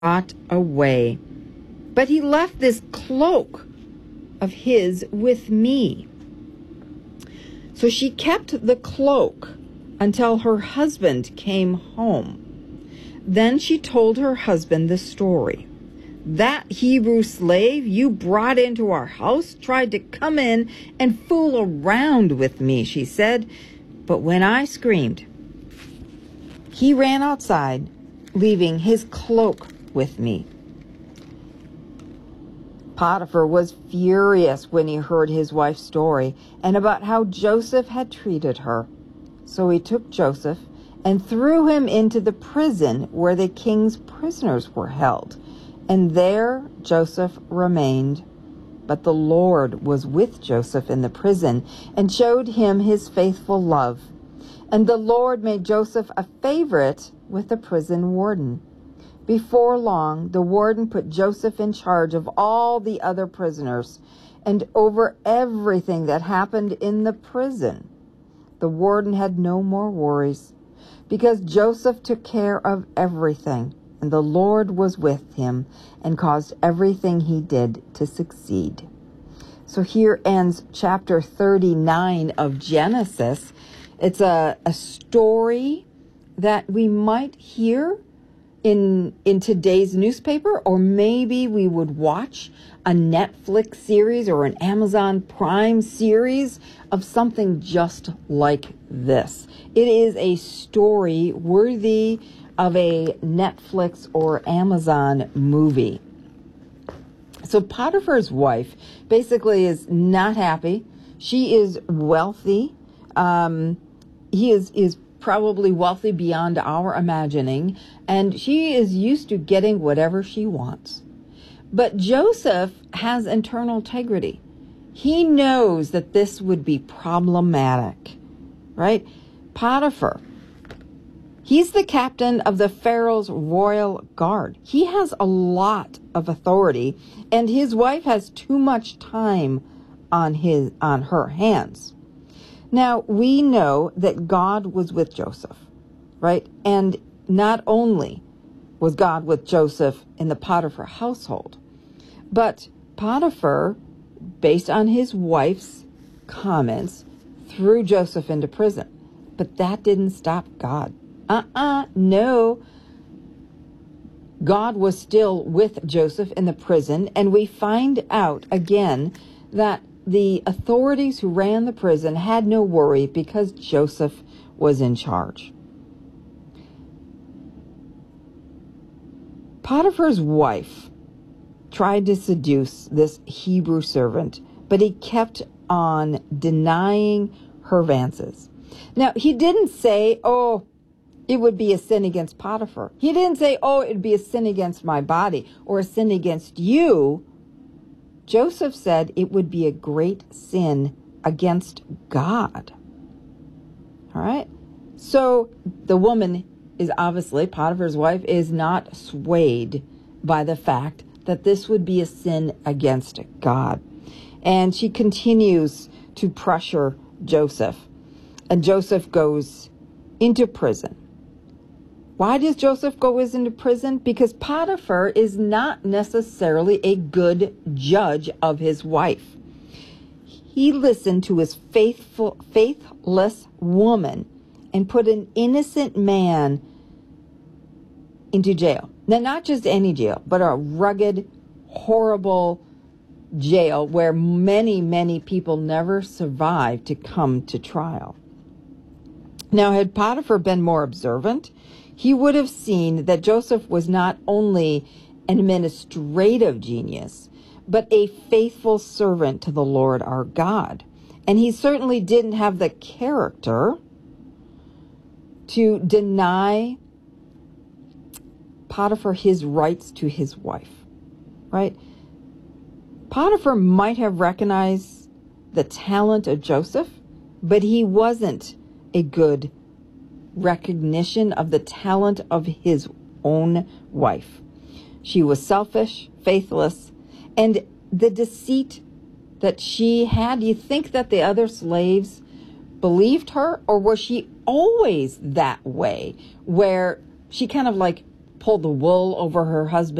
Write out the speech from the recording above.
brought away. But he left this cloak of his with me. So she kept the cloak until her husband came home. Then she told her husband the story. That Hebrew slave you brought into our house tried to come in and fool around with me, she said. But when I screamed, he ran outside, leaving his cloak with me. Potiphar was furious when he heard his wife's story and about how Joseph had treated her. So he took Joseph and threw him into the prison where the king's prisoners were held. And there Joseph remained. But the Lord was with Joseph in the prison and showed him his faithful love. And the Lord made Joseph a favorite with the prison warden. Before long, the warden put Joseph in charge of all the other prisoners and over everything that happened in the prison. The warden had no more worries because Joseph took care of everything, and the Lord was with him and caused everything he did to succeed. So here ends chapter 39 of Genesis. It's a story that we might hear in today's newspaper, or maybe we would watch a Netflix series or an Amazon Prime series of something just like this. It is a story worthy of a Netflix or Amazon movie. So Potiphar's wife basically is not happy. She is wealthy. He is probably wealthy beyond our imagining, and she is used to getting whatever she wants. But Joseph has internal integrity. He knows that this would be problematic, right? Potiphar, he's the captain of the Pharaoh's royal guard. He has a lot of authority, and his wife has too much time on her hands. Now, we know that God was with Joseph, right? And not only was God with Joseph in the Potiphar household, but Potiphar, based on his wife's comments, threw Joseph into prison. But that didn't stop God. No. God was still with Joseph in the prison, and we find out again that the authorities who ran the prison had no worry because Joseph was in charge. Potiphar's wife tried to seduce this Hebrew servant, but he kept on denying her advances. Now, he didn't say, oh, it would be a sin against Potiphar. He didn't say, oh, it would be a sin against my body or a sin against you. Joseph said it would be a great sin against God. All right? So the woman is obviously, Potiphar's wife, is not swayed by the fact that this would be a sin against God. And she continues to pressure Joseph. And Joseph goes into prison. Why does Joseph go into prison? Because Potiphar is not necessarily a good judge of his wife. He listened to his faithless woman and put an innocent man into jail. Now, not just any jail, but a rugged, horrible jail where many, many people never survived to come to trial. Now, had Potiphar been more observant, he would have seen that Joseph was not only an administrative genius, but a faithful servant to the Lord our God. And he certainly didn't have the character to deny Potiphar his rights to his wife, right? Potiphar might have recognized the talent of Joseph, but he wasn't a good recognition of the talent of his own wife. She was selfish, faithless, and the deceit that she had. Do you think that the other slaves believed her, or was she always that way, where she kind of like pull the wool over her husband's